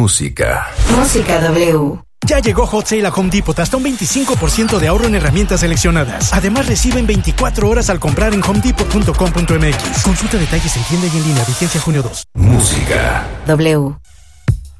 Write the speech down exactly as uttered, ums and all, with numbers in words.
Música. Música W. Ya llegó Hot Sale a Home Depot, hasta un veinticinco por ciento de ahorro en herramientas seleccionadas. Además, reciben veinticuatro horas al comprar en home depot punto com punto m x. Consulta detalles en tienda y en línea. Vigencia junio dos. Música. W.